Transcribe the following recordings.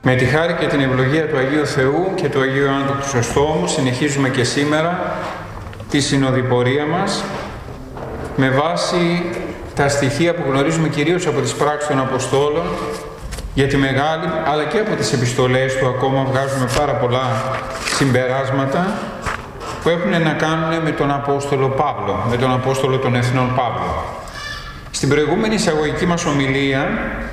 Με τη χάρη και την ευλογία του Αγίου Θεού και του Αγίου Άντρου του Σωστόμου συνεχίζουμε και σήμερα τη συνοδοιπορία μας με βάση τα στοιχεία που γνωρίζουμε κυρίως από τις πράξεις των Αποστόλων για τη μεγάλη, αλλά και από τις επιστολές του ακόμα βγάζουμε πάρα πολλά συμπεράσματα που έχουν να κάνουν με τον Απόστολο Παύλο, με τον Απόστολο των Εθνών Παύλο. Στην προηγούμενη εισαγωγική μας ομιλία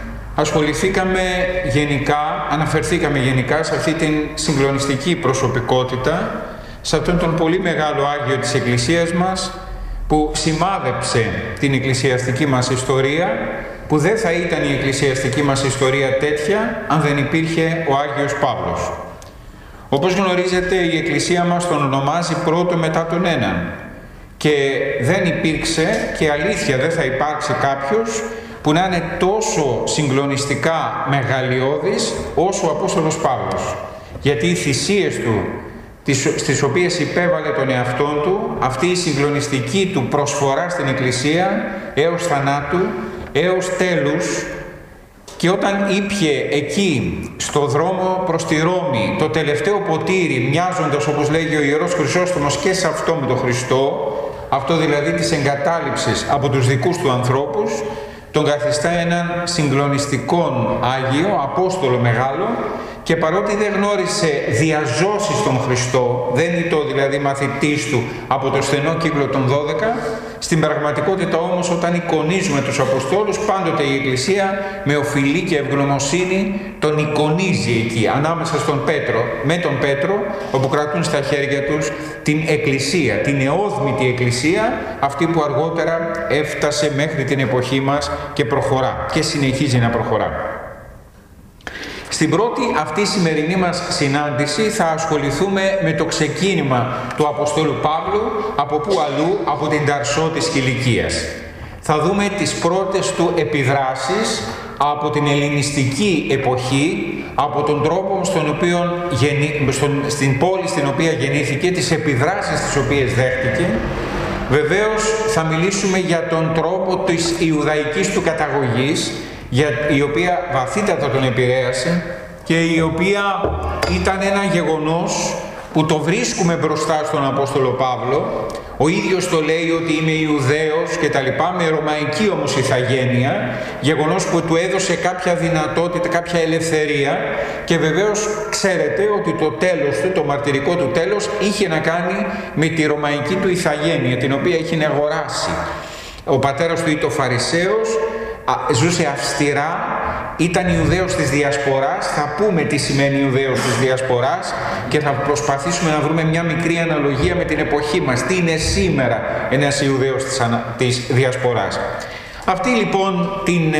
αναφερθήκαμε γενικά σε αυτή την συγκλονιστική προσωπικότητα, σε αυτόν τον πολύ μεγάλο Άγιο της Εκκλησίας μας, που σημάδεψε την εκκλησιαστική μας ιστορία, που δεν θα ήταν η εκκλησιαστική μας ιστορία τέτοια αν δεν υπήρχε ο Άγιος Παύλος. Όπως γνωρίζετε, η Εκκλησία μας τον ονομάζει πρώτο μετά τον έναν και δεν υπήρξε και αλήθεια δεν θα υπάρξει κάποιος που να είναι τόσο συγκλονιστικά μεγαλειώδης όσο ο Απόστολος Παύλος, γιατί οι θυσίες του στις οποίες υπέβαλε τον εαυτόν του, αυτή η συγκλονιστική του προσφορά στην Εκκλησία έως θανάτου, έως τέλους, και όταν ήπιε εκεί στο δρόμο προς τη Ρώμη το τελευταίο ποτήρι, μοιάζοντας, όπως λέγει ο Ιερός Χρυσόστομος, και σε αυτό με τον Χριστό, αυτό δηλαδή της εγκατάλειψης από τους δικούς του ανθρώπους, τον καθιστά έναν συγκλονιστικόν Άγιο, Απόστολο μεγάλο, και παρότι δεν γνώρισε διαζώσεις στον Χριστό, δεν ήταν δηλαδή μαθητής του από το στενό κύκλο των 12, στην πραγματικότητα όμως όταν εικονίζουμε τους Αποστόλους, πάντοτε η Εκκλησία με οφειλή και ευγνωμοσύνη τον εικονίζει εκεί, ανάμεσα στον Πέτρο, με τον Πέτρο, όπου κρατούν στα χέρια τους την Εκκλησία, την εώδμητη Εκκλησία, αυτή που αργότερα έφτασε μέχρι την εποχή μας και προχωρά και συνεχίζει να προχωρά. Στην πρώτη αυτή σημερινή μας συνάντηση θα ασχοληθούμε με το ξεκίνημα του Αποστόλου Παύλου, από πού αλλού, από την Ταρσό της Κιλικίας. Θα δούμε τις πρώτες του επιδράσεις από την ελληνιστική εποχή, από τον τρόπο στην πόλη στην οποία γεννήθηκε, τις επιδράσεις τις οποίες δέχτηκε. Βεβαίως θα μιλήσουμε για τον τρόπο της Ιουδαϊκής του καταγωγής, η οποία βαθύτατα τον επηρέασε και η οποία ήταν ένα γεγονός που το βρίσκουμε μπροστά στον Απόστολο Παύλο. Ο ίδιος το λέει ότι είμαι Ιουδαίος και τα λοιπά, με ρωμαϊκή όμως ηθαγένεια, γεγονός που του έδωσε κάποια δυνατότητα, κάποια ελευθερία, και βεβαίως ξέρετε ότι το τέλος του, το μαρτυρικό του τέλος, είχε να κάνει με τη ρωμαϊκή του ηθαγένεια, την οποία είχε αγοράσει. Ο πατέρας του ήταν Φαρισαίος, ζούσε αυστηρά, ήταν Ιουδαίος της Διασποράς. Θα πούμε τι σημαίνει Ιουδαίος της Διασποράς και θα προσπαθήσουμε να βρούμε μια μικρή αναλογία με την εποχή μας. Τι είναι σήμερα ένας Ιουδαίος της Διασποράς. Αυτή λοιπόν την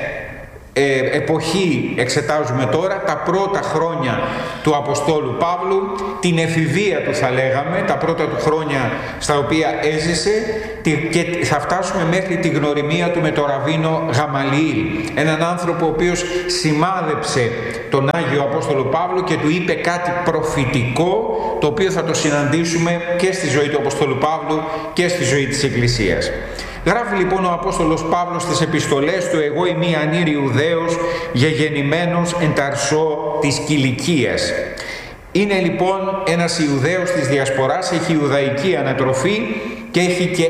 εποχή εξετάζουμε τώρα, τα πρώτα χρόνια του Αποστόλου Παύλου, την εφηβεία του θα λέγαμε, τα πρώτα του χρόνια στα οποία έζησε, και θα φτάσουμε μέχρι τη γνωριμία του με τον Ραββίνο Γαμαλιήλ, έναν άνθρωπο ο οποίος σημάδεψε τον Άγιο Απόστολο Παύλο και του είπε κάτι προφητικό, το οποίο θα το συναντήσουμε και στη ζωή του Αποστόλου Παύλου και στη ζωή της Εκκλησίας. Γράφει λοιπόν ο Απόστολος Παύλος στις επιστολές του: «Εγώ είμαι ανήρ Ιουδαίος, γεγεννημένος εν Ταρσό της Κιλικίας». Είναι λοιπόν ένας Ιουδαίος της Διασποράς, έχει Ιουδαϊκή ανατροφή και έχει και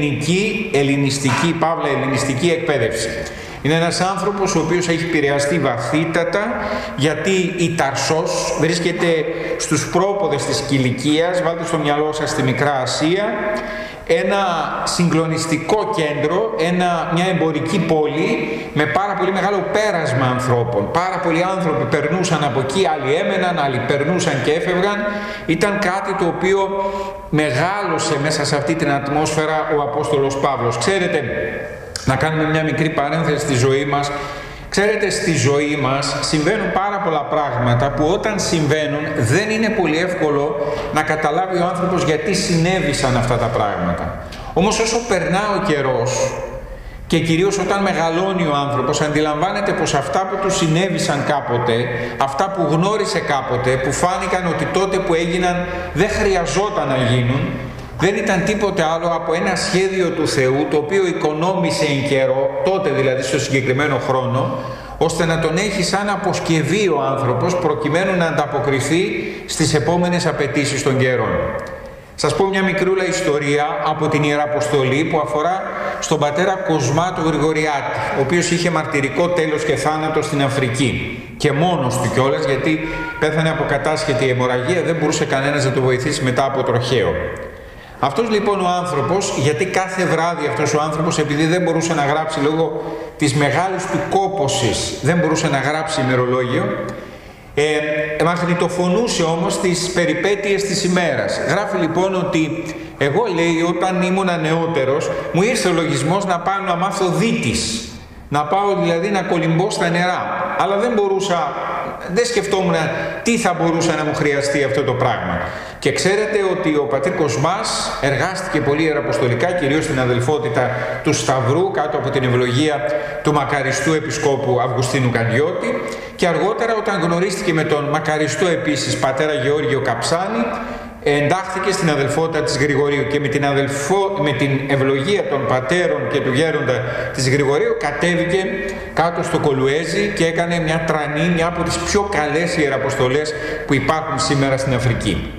ελληνιστική εκπαίδευση. Είναι ένας άνθρωπος ο οποίος έχει επηρεαστεί βαθύτατα, γιατί η Ταρσός βρίσκεται στους πρόποδες της Κιλικίας, βάλτε στο μυαλό σας τη Μικρά Ασία, ένα συγκλονιστικό κέντρο, μια εμπορική πόλη με πάρα πολύ μεγάλο πέρασμα ανθρώπων. Πάρα πολλοί άνθρωποι περνούσαν από εκεί, άλλοι έμεναν, άλλοι περνούσαν και έφευγαν. Ήταν κάτι το οποίο μεγάλωσε μέσα σε αυτή την ατμόσφαιρα ο Απόστολος Παύλος. Ξέρετε, να κάνουμε μια μικρή παρένθεση στη ζωή μας. Ξέρετε, στη ζωή μας συμβαίνουν πάρα πολλά πράγματα που όταν συμβαίνουν δεν είναι πολύ εύκολο να καταλάβει ο άνθρωπος γιατί συνέβησαν αυτά τα πράγματα. Όμως όσο περνά ο καιρός και κυρίως όταν μεγαλώνει ο άνθρωπος, αντιλαμβάνεται πως αυτά που του συνέβησαν κάποτε, αυτά που γνώρισε κάποτε, που φάνηκαν ότι τότε που έγιναν δεν χρειαζόταν να γίνουν, δεν ήταν τίποτε άλλο από ένα σχέδιο του Θεού, το οποίο οικονόμησε εν καιρό, τότε δηλαδή στο συγκεκριμένο χρόνο, ώστε να τον έχει σαν αποσκευή ο άνθρωπος προκειμένου να ανταποκριθεί στις επόμενες απαιτήσεις των καιρών. Σας πω μια μικρούλα ιστορία από την Ιεραποστολή που αφορά στον πατέρα Κοσμά του Γρηγοριάτη, ο οποίος είχε μαρτυρικό τέλος και θάνατο στην Αφρική και μόνος του κιόλας, γιατί πέθανε από κατάσχετη αιμορραγία, δεν μπορούσε κανένας να το βοηθήσει μετά από τροχαίο. Αυτός λοιπόν ο άνθρωπος, γιατί κάθε βράδυ αυτός ο άνθρωπος, επειδή δεν μπορούσε να γράψει λόγω της μεγάλης του κόπωσης, δεν μπορούσε να γράψει ημερολόγιο, μαγνητοφωνούσε όμως τις περιπέτειες της ημέρας. Γράφει λοιπόν ότι εγώ, λέει, όταν ήμουνα νεότερος μου ήρθε ο λογισμός να πάω να μάθω δίτης, να πάω δηλαδή να κολυμπώ στα νερά, αλλά δεν σκεφτόμουν τι θα μπορούσε να μου χρειαστεί αυτό το πράγμα. Και ξέρετε ότι ο πατήρ Κοσμάς εργάστηκε πολύ ιεραποστολικά, κυρίως στην αδελφότητα του Σταυρού, κάτω από την ευλογία του μακαριστού επισκόπου Αυγουστίνου Κανδιώτη, και αργότερα όταν γνωρίστηκε με τον μακαριστό επίσης πατέρα Γεώργιο Καψάνη, εντάχθηκε στην αδελφότητα της Γρηγορίου και με την ευλογία των πατέρων και του γέροντα της Γρηγορίου κατέβηκε κάτω στο Κολουέζι και έκανε μια τρανή, μια από τις πιο καλές ιεραποστολές που υπάρχουν σήμερα στην Αφρική.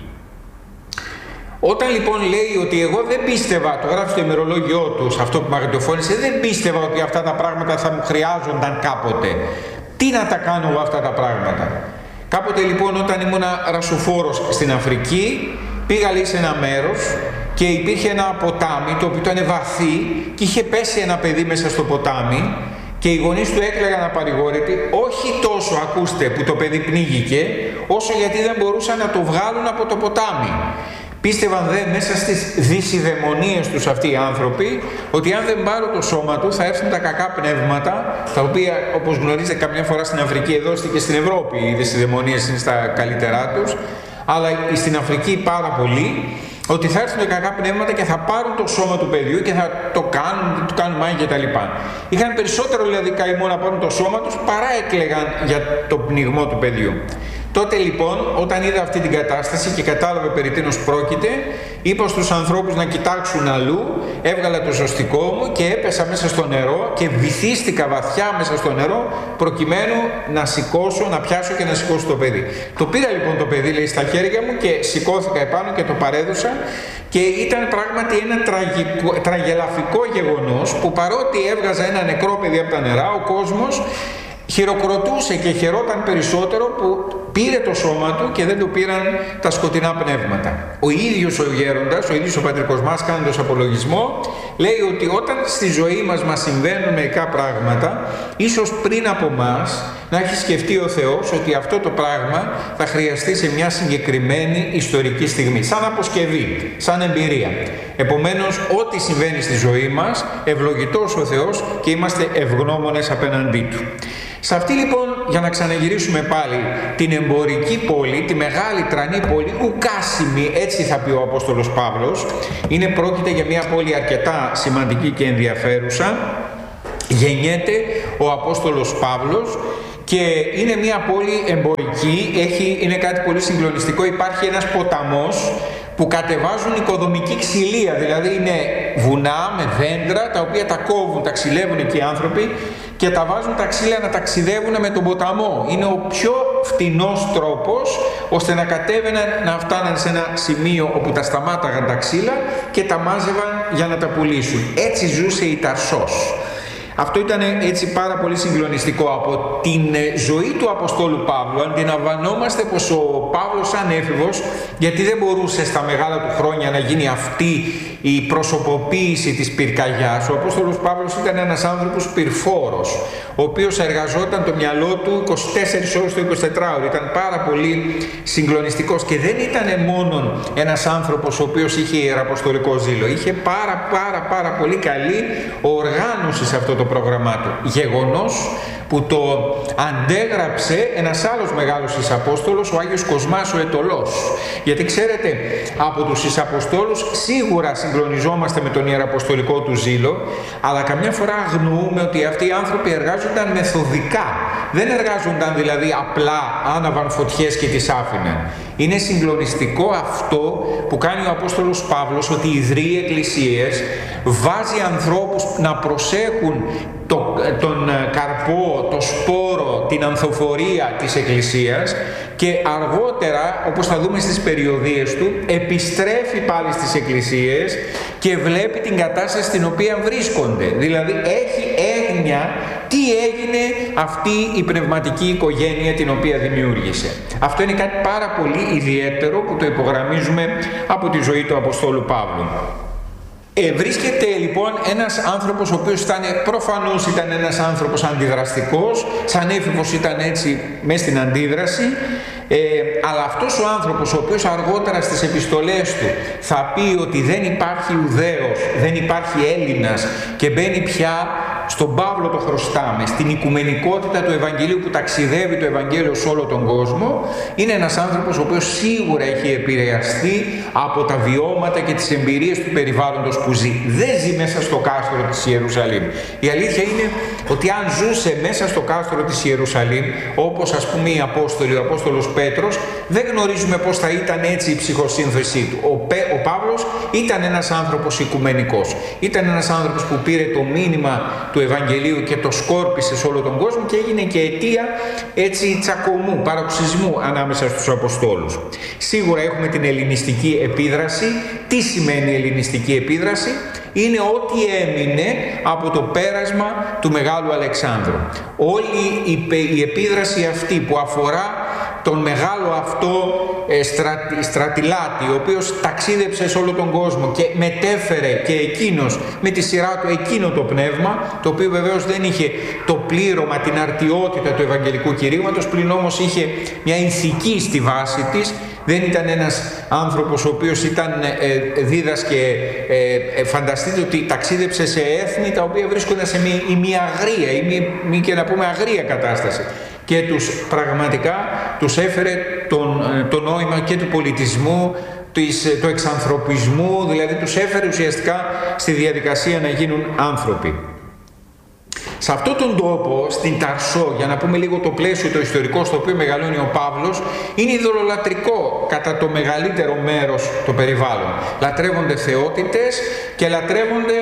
Όταν λοιπόν λέει ότι εγώ δεν πίστευα, το γράφει στο ημερολόγιό του, σε αυτό που μαγνητοφώνησε, δεν πίστευα ότι αυτά τα πράγματα θα μου χρειάζονταν κάποτε. Τι να τα κάνω εγώ αυτά τα πράγματα? Κάποτε λοιπόν όταν ήμουνα ρασοφόρος στην Αφρική, πήγα λέει σε ένα μέρος και υπήρχε ένα ποτάμι το οποίο ήταν βαθύ και είχε πέσει ένα παιδί μέσα στο ποτάμι και οι γονείς του έκλαιγαν απαρηγόρητοι, όχι τόσο, ακούστε, που το παιδί πνίγηκε, όσο γιατί δεν μπορούσαν να το βγάλουν από το ποτάμι. Πίστευαν δε μέσα στις δυσιδαιμονίες τους αυτοί οι άνθρωποι ότι αν δεν πάρουν το σώμα του θα έρθουν τα κακά πνεύματα, τα οποία όπως γνωρίζετε καμιά φορά στην Αφρική, εδώ και στην Ευρώπη οι δυσιδαιμονίες είναι στα καλύτερά τους, αλλά στην Αφρική πάρα πολύ, ότι θα έρθουν κακά πνεύματα και θα πάρουν το σώμα του παιδιού και θα το κάνουν μάγια κτλ. Είχαν περισσότερο δηλαδή καημό να πάρουν το σώμα τους παρά έκλαιγαν για το πνιγμό του παιδιού. Τότε λοιπόν, όταν είδα αυτή την κατάσταση και κατάλαβε περί τίνος πρόκειται, είπα στους ανθρώπους να κοιτάξουν αλλού, έβγαλα το ζωστικό μου και έπεσα μέσα στο νερό και βυθίστηκα βαθιά μέσα στο νερό προκειμένου να σηκώσω, να πιάσω και να σηκώσω το παιδί. Το πήρα λοιπόν το παιδί, λέει, στα χέρια μου και σηκώθηκα επάνω και το παρέδωσα και ήταν πράγματι ένα τραγελαφικό γεγονός που παρότι έβγαζα ένα νεκρό παιδί από τα νερά, ο κόσμος χειροκροτούσε και χαιρόταν περισσότερο που πήρε το σώμα του και δεν του πήραν τα σκοτεινά πνεύματα. Ο ίδιος ο γέροντας, ο ίδιος ο πατήρ Κοσμάς, κάνοντας απολογισμό, λέει ότι όταν στη ζωή μας συμβαίνουν μερικά πράγματα, ίσως πριν από μας να έχει σκεφτεί ο Θεός ότι αυτό το πράγμα θα χρειαστεί σε μια συγκεκριμένη ιστορική στιγμή, σαν αποσκευή, σαν εμπειρία. Επομένως, ό,τι συμβαίνει στη ζωή μας, ευλογητός ο Θεός και είμαστε ευγνώμονες απέναντί του. Σε αυτή λοιπόν, για να ξαναγυρίσουμε πάλι, την εμπορική πόλη, τη μεγάλη τρανή πόλη, ουκάσιμη, έτσι θα πει ο Απόστολος Παύλος, πρόκειται για μια πόλη αρκετά σημαντική και ενδιαφέρουσα, γεννιέται ο Απόστολος Παύλος και είναι μια πόλη εμπορική, είναι κάτι πολύ συγκλονιστικό, υπάρχει ένας ποταμός που κατεβάζουν οικοδομική ξυλία, δηλαδή είναι βουνά με δέντρα τα οποία τα κόβουν, τα ξυλεύουν εκεί οι άνθρωποι και τα βάζουν τα ξύλα να ταξιδεύουν με τον ποταμό. Είναι ο πιο φτηνός τρόπος ώστε να κατέβαιναν, να φτάναν σε ένα σημείο όπου τα σταμάταγαν τα ξύλα και τα μάζευαν για να τα πουλήσουν. Έτσι ζούσε η Ταρσός. Αυτό ήταν έτσι πάρα πολύ συγκλονιστικό. Από την ζωή του Αποστόλου Παύλου αντιλαμβανόμαστε πως ο Παύλος σαν έφηβος, γιατί δεν μπορούσε στα μεγάλα του χρόνια να γίνει αυτή η προσωποποίηση της πυρκαγιάς, ο Απόστολος Παύλος ήταν ένας άνθρωπος πυρφόρος, ο οποίος εργαζόταν το μυαλό του 24 ώρες το 24ωρο. Ήταν πάρα πολύ συγκλονιστικός και δεν ήταν μόνο ένας άνθρωπος ο οποίος είχε ιεραποστολικό ζήλο, είχε πάρα πολύ καλή οργάνωση σε αυτό το πρόγραμμά του. Γεγονός που το αντέγραψε ένας άλλος μεγάλος εισαπόστολος, ο Άγιος Κοσμάς ο Αιτωλός. Γιατί ξέρετε, από τους εισαποστόλους σίγουρα συγκλονιζόμαστε με τον ιεραποστολικό του ζήλο, αλλά καμιά φορά αγνοούμε ότι αυτοί οι άνθρωποι εργάζονταν μεθοδικά. Δεν εργάζονταν δηλαδή απλά, άναβαν φωτιές και τις άφηναν. Είναι συγκλονιστικό αυτό που κάνει ο Απόστολος Παύλος, ότι ιδρύει εκκλησίες, βάζει ανθρώπους να προσέχουν τον καρπό, το σπόρο, την ανθοφορία της Εκκλησίας και αργότερα, όπως θα δούμε στις περιοδίες του, επιστρέφει πάλι στις εκκλησίες και βλέπει την κατάσταση στην οποία βρίσκονται. Δηλαδή έχει έγνοια τι έγινε αυτή η πνευματική οικογένεια την οποία δημιούργησε. Αυτό είναι κάτι πάρα πολύ ιδιαίτερο που το υπογραμμίζουμε από τη ζωή του Αποστόλου Παύλου. Βρίσκεται λοιπόν ένας άνθρωπος ο οποίος προφανώς ήταν ένας άνθρωπος αντιδραστικός, σαν έφηβος ήταν έτσι μες στην αντίδραση, αλλά αυτός ο άνθρωπος ο οποίος αργότερα στις επιστολές του θα πει ότι δεν υπάρχει Ιουδαίος, δεν υπάρχει Έλληνας και μπαίνει πια στον Παύλο το χρωστάμε, στην οικουμενικότητα του Ευαγγελίου που ταξιδεύει το Ευαγγέλιο σε όλο τον κόσμο, είναι ένας άνθρωπος ο οποίος σίγουρα έχει επηρεαστεί από τα βιώματα και τις εμπειρίες του περιβάλλοντος που ζει. Δεν ζει μέσα στο κάστρο της Ιερουσαλήμ. Η αλήθεια είναι ότι αν ζούσε μέσα στο κάστρο της Ιερουσαλήμ, όπως ας πούμε οι Απόστολοι, ο Απόστολος Πέτρος, δεν γνωρίζουμε πώς θα ήταν έτσι η ψυχοσύνθεσή του. Ο Παύλος ήταν ένας άνθρωπος οικουμενικός. Ήταν ένας άνθρωπος που πήρε το μήνυμα του Ευαγγελίου και το σκόρπισε σε όλο τον κόσμο και έγινε και αιτία έτσι τσακωμού, παροξισμού ανάμεσα στους Αποστόλους. Σίγουρα έχουμε την ελληνιστική επίδραση. Τι σημαίνει η ελληνιστική επίδραση? Είναι ό,τι έμεινε από το πέρασμα του Μεγάλου Αλεξάνδρου. Όλη η επίδραση αυτή που αφορά τον μεγάλο αυτό στρατιλάτη, ο οποίος ταξίδεψε σε όλο τον κόσμο και μετέφερε και εκείνος με τη σειρά του εκείνο το πνεύμα, το οποίο βεβαίως δεν είχε το πλήρωμα, την αρτιότητα του Ευαγγελικού κηρύγματος, πλην όμως είχε μια ηθική στη βάση της. Δεν ήταν ένας άνθρωπος ο οποίος δίδασκε, φανταστείτε ότι ταξίδεψε σε έθνη τα οποία βρίσκονταν σε μια αγρία ή μη και να πούμε αγρία κατάσταση και πραγματικά τους έφερε το νόημα και του πολιτισμού, του εξανθρωπισμού, δηλαδή τους έφερε ουσιαστικά στη διαδικασία να γίνουν άνθρωποι. Σε αυτόν τον τόπο, στην Ταρσό, για να πούμε λίγο το πλαίσιο το ιστορικό στο οποίο μεγαλώνει ο Παύλος, είναι ειδωλολατρικό κατά το μεγαλύτερο μέρος το περιβάλλον. Λατρεύονται θεότητες και λατρεύονται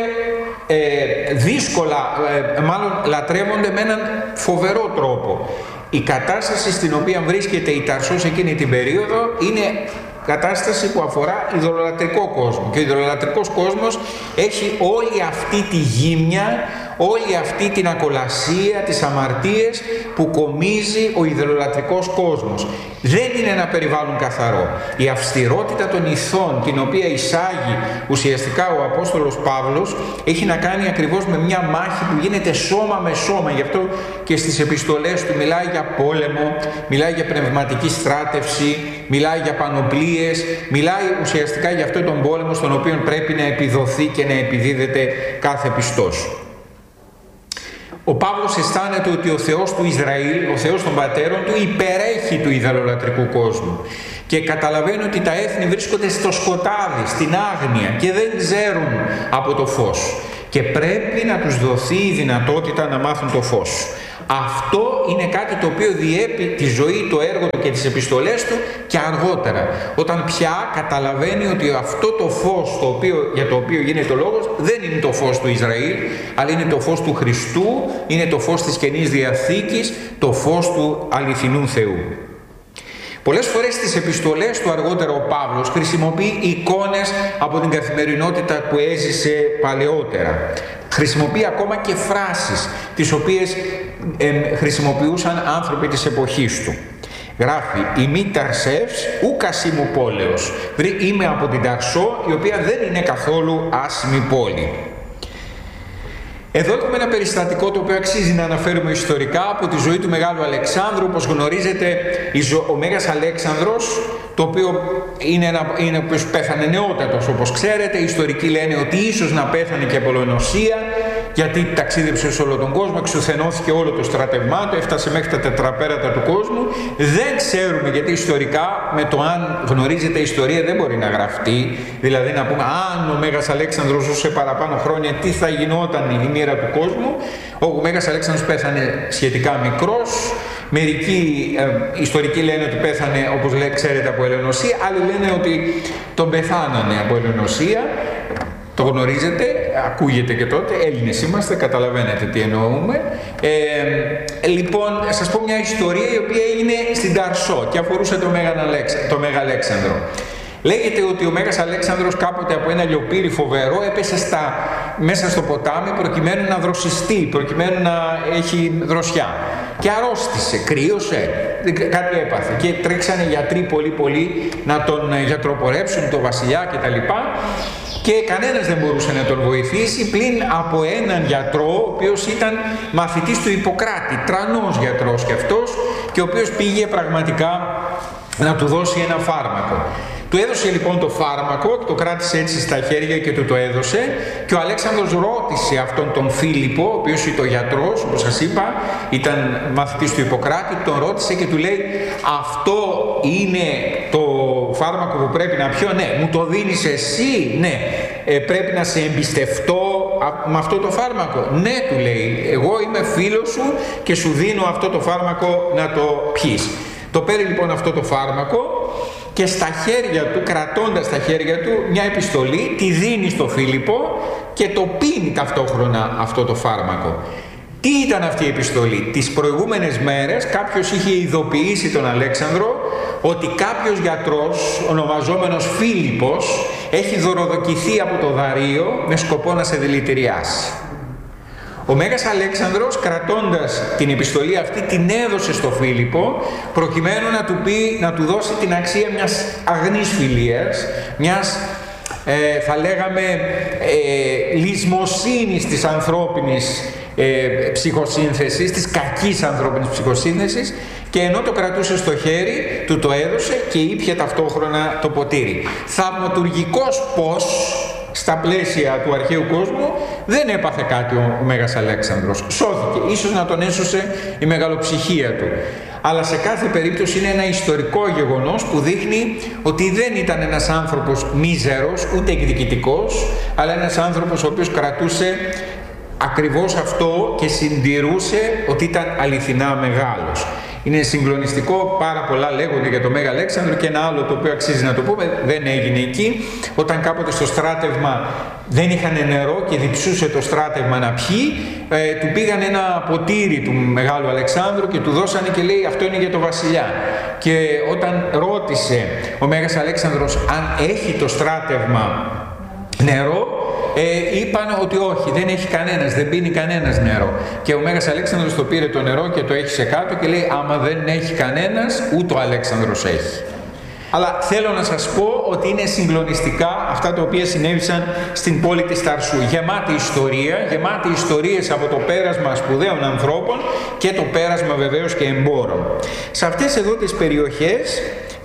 δύσκολα, μάλλον λατρεύονται με έναν φοβερό τρόπο. Η κατάσταση στην οποία βρίσκεται η Ταρσός εκείνη την περίοδο είναι κατάσταση που αφορά ειδωλολατρικό κόσμο. Και ο ειδωλολατρικός κόσμος έχει όλη αυτή τη γύμνια, όλη αυτή την ακολασία, τις αμαρτίες που κομίζει ο ειδωλολατρικός κόσμος. Δεν είναι ένα περιβάλλον καθαρό. Η αυστηρότητα των ηθών, την οποία εισάγει ουσιαστικά ο Απόστολος Παύλος, έχει να κάνει ακριβώς με μια μάχη που γίνεται σώμα με σώμα. Γι' αυτό και στις επιστολές του μιλάει για πόλεμο, μιλάει για πνευματική στράτευση, μιλάει για πανοπλίες, μιλάει ουσιαστικά για αυτόν τον πόλεμο στον οποίο πρέπει να επιδοθεί και να επιδίδεται κάθε πιστός. Ο Παύλος αισθάνεται ότι ο Θεός του Ισραήλ, ο Θεός των πατέρων του, υπερέχει του ειδωλολατρικού κόσμου και καταλαβαίνει ότι τα έθνη βρίσκονται στο σκοτάδι, στην άγνοια και δεν ξέρουν από το φως και πρέπει να τους δοθεί η δυνατότητα να μάθουν το φως. Αυτό είναι κάτι το οποίο διέπει τη ζωή, το έργο του και τις επιστολές του και αργότερα, όταν πια καταλαβαίνει ότι αυτό το φως για το οποίο γίνεται ο λόγος δεν είναι το φως του Ισραήλ, αλλά είναι το φως του Χριστού, είναι το φως της Καινής Διαθήκης, το φως του αληθινού Θεού. Πολλές φορές στις επιστολές του αργότερα ο Παύλος χρησιμοποιεί εικόνες από την καθημερινότητα που έζησε παλαιότερα. Χρησιμοποιεί ακόμα και φράσεις τις οποίες χρησιμοποιούσαν άνθρωποι της εποχής του. Γράφει «Ημί Ταρσεύς ούκας ημου πόλεως». Είμαι από την Ταρσό, η οποία δεν είναι καθόλου άσημη πόλη. Εδώ έχουμε ένα περιστατικό το οποίο αξίζει να αναφέρουμε ιστορικά από τη ζωή του Μεγάλου Αλεξάνδρου. Όπως γνωρίζετε, ο Μέγας Αλέξανδρος, το οποίο είναι οποίος πέθανε νεότατος, όπως ξέρετε. Οι ιστορικοί λένε ότι ίσως να πέθανε και από λοενοσία, γιατί ταξίδεψε σε όλο τον κόσμο, εξουθενώθηκε όλο το στρατευμά του, έφτασε μέχρι τα τετραπέρατα του κόσμου. Δεν ξέρουμε, γιατί ιστορικά με το αν γνωρίζετε η ιστορία δεν μπορεί να γραφτεί. Δηλαδή να πούμε αν ο Μέγας Αλέξανδρος ζούσε παραπάνω χρόνια, τι θα γινόταν η μοίρα του κόσμου. Ο Μέγας Αλέξανδρος πέθανε σχετικά μικρός. Μερικοί ιστορικοί λένε ότι πέθανε, όπως ξέρετε, από ελαιονοσία. Άλλοι λένε ότι τον πεθάνανε από ελαιονοσία. Το γνωρίζετε, ακούγεται και τότε, Έλληνες είμαστε, καταλαβαίνετε τι εννοούμε. Λοιπόν, σας πω μια ιστορία η οποία έγινε στην Ταρσό και αφορούσε το Μέγα Αλέξανδρο. Λέγεται ότι ο Μέγας Αλέξανδρος κάποτε από ένα λιοπύρι φοβερό έπεσε μέσα στο ποτάμι προκειμένου να δροσιστεί, προκειμένου να έχει δροσιά. Και αρρώστησε, κρύωσε, κάτι έπαθε. Και τρέξανε γιατροί πολύ να τον γιατροπορέψουν, τον βασιλιά κτλ. Και κανένας δεν μπορούσε να τον βοηθήσει πλην από έναν γιατρό, ο οποίος ήταν μαθητής του Ιπποκράτη, τρανός γιατρός κι αυτός, και ο οποίος πήγε πραγματικά να του δώσει ένα φάρμακο. Του έδωσε λοιπόν το φάρμακο, το κράτησε έτσι στα χέρια και του το έδωσε, και ο Αλέξανδρος ρώτησε αυτόν τον Φίλιππο, ο οποίος ήταν ο γιατρός, όπως σας είπα, ήταν μαθητής του Ιπποκράτη, τον ρώτησε και του λέει, αυτό είναι το φάρμακο που πρέπει να πιω? Ναι. Μου το δίνεις εσύ? Ναι. Πρέπει να σε εμπιστευτώ με αυτό το φάρμακο? Ναι, του λέει, εγώ είμαι φίλος σου και σου δίνω αυτό το φάρμακο να το πιείς. Το παίρνει λοιπόν αυτό το φάρμακο και στα χέρια του, κρατώντας στα χέρια του μια επιστολή, τη δίνει στο Φίλιππο και το πίνει ταυτόχρονα αυτό το φάρμακο. Τι ήταν αυτή η επιστολή? Τις προηγούμενες μέρες κάποιος είχε ειδοποιήσει τον Αλέξανδρο ότι κάποιος γιατρός, ονομαζόμενος Φίλιππος, έχει δωροδοκηθεί από το Δαρείο με σκοπό να σε δηλητηριάσει. Ο Μέγας Αλέξανδρος, κρατώντας την επιστολή αυτή, την έδωσε στο Φίλιππο προκειμένου να του δώσει την αξία μιας αγνής φιλίας, μιας θα λέγαμε λησμοσύνης της ανθρώπινης ψυχοσύνθεσης, της κακής ανθρώπινης ψυχοσύνθεσης, και ενώ το κρατούσε στο χέρι, του το έδωσε και ήπια ταυτόχρονα το ποτήρι. Θαυματουργικός πώς, στα πλαίσια του αρχαίου κόσμου, δεν έπαθε κάτι ο Μέγας Αλέξανδρος. Σώθηκε, ίσως να τον έσωσε η μεγαλοψυχία του. Αλλά σε κάθε περίπτωση είναι ένα ιστορικό γεγονός που δείχνει ότι δεν ήταν ένας άνθρωπος μίζερος, ούτε εκδικητικός, αλλά ένας άνθρωπος ο οποίος κρατούσε ακριβώς αυτό και συντηρούσε ότι ήταν αληθινά μεγάλος. Είναι συγκλονιστικό, πάρα πολλά λέγονται για το Μέγα Αλέξανδρο, και ένα άλλο το οποίο αξίζει να το πούμε, δεν έγινε εκεί. Όταν κάποτε στο στράτευμα δεν είχαν νερό και διψούσε το στράτευμα να πιει, του πήγαν ένα ποτήρι του Μεγάλου Αλεξάνδρου και του δώσανε και λέει, αυτό είναι για το βασιλιά. Και όταν ρώτησε ο Μέγας Αλέξανδρος αν έχει το στράτευμα νερό, είπαν ότι όχι, δεν έχει κανένας, δεν πίνει κανένας νερό. Και ο Μέγας Αλέξανδρος το πήρε το νερό και το έχισε κάτω και λέει, άμα δεν έχει κανένας, ούτε ο Αλέξανδρος έχει. Αλλά θέλω να σας πω ότι είναι συγκλονιστικά αυτά τα οποία συνέβησαν στην πόλη της Ταρσού. Γεμάτη ιστορία, γεμάτη ιστορίες από το πέρασμα σπουδαίων ανθρώπων και το πέρασμα βεβαίως και εμπόρων. Σε αυτές εδώ τις περιοχές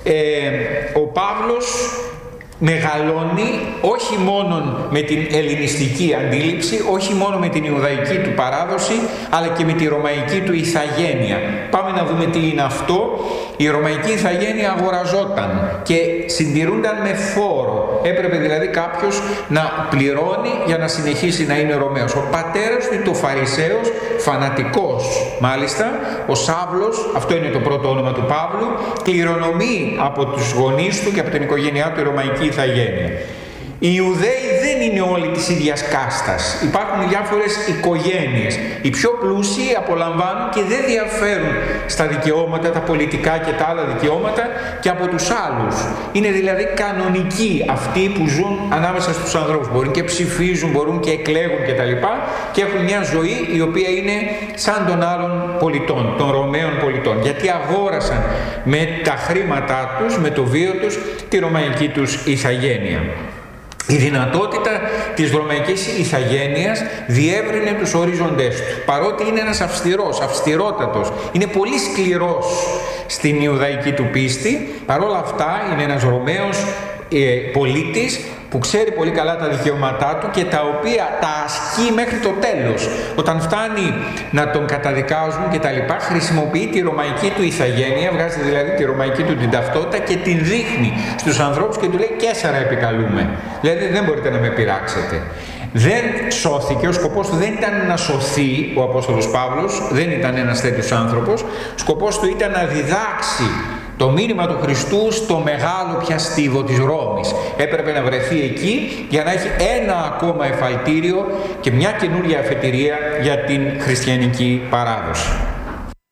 ο Παύλος μεγαλώνει όχι μόνο με την ελληνιστική αντίληψη, όχι μόνο με την ιουδαϊκή του παράδοση, αλλά και με τη ρωμαϊκή του ηθαγένεια. Πάμε να δούμε τι είναι αυτό. Η ρωμαϊκή ηθαγένεια αγοραζόταν και συντηρούνταν με φόρο. Έπρεπε δηλαδή κάποιος να πληρώνει για να συνεχίσει να είναι Ρωμαίος. Ο πατέρας του είναι το Φαρισαίος, φανατικός μάλιστα, ο Σάβλος, αυτό είναι το πρώτο όνομα του Παύλου, κληρονομεί από τους γονείς του και από την οικογένειά του η ρωμαϊκή ηθαγένεια. Οι Ιουδαίοι δεν είναι όλοι της ίδιας κάστας. Υπάρχουν διάφορες οικογένειες. Οι πιο πλούσιοι απολαμβάνουν και δεν διαφέρουν στα δικαιώματα, τα πολιτικά και τα άλλα δικαιώματα και από τους άλλους. Είναι δηλαδή κανονικοί αυτοί που ζουν ανάμεσα στους ανθρώπους. Μπορούν και ψηφίζουν, μπορούν και εκλέγουν κτλ. Και έχουν μια ζωή η οποία είναι σαν των άλλων πολιτών, των Ρωμαίων πολιτών. Γιατί αγόρασαν με τα χρήματά τους, με το βίο τους, τη ρωμαϊκή τους ηθαγένεια. Η δυνατότητα της ρωμαϊκής ηθαγένειας διεύρυνε τους ορίζοντές του. Παρότι είναι ένας αυστηρότατος, είναι πολύ σκληρός στην Ιουδαϊκή του πίστη, παρόλα αυτά είναι ένας Ρωμαίος πολίτης που ξέρει πολύ καλά τα δικαιώματά του και τα οποία τα ασκεί μέχρι το τέλος. Όταν φτάνει να τον καταδικάζουν και τα λοιπά, χρησιμοποιεί τη ρωμαϊκή του ηθαγένεια, βγάζει δηλαδή τη ρωμαϊκή του την ταυτότητα και την δείχνει στους ανθρώπους και του λέει «Καίσαρα επικαλούμε». Δηλαδή δεν μπορείτε να με πειράξετε. Δεν σώθηκε, ο σκοπός του δεν ήταν να σωθεί ο Απόστολος Παύλος, δεν ήταν ένας τέτοιος άνθρωπος. Σκοπός του ήταν να διδάξει Το μήνυμα του Χριστού στο μεγάλο πια στίβο της Ρώμης. Έπρεπε να βρεθεί εκεί για να έχει ένα ακόμα εφαλτήριο και μια καινούρια αφετηρία για την χριστιανική παράδοση.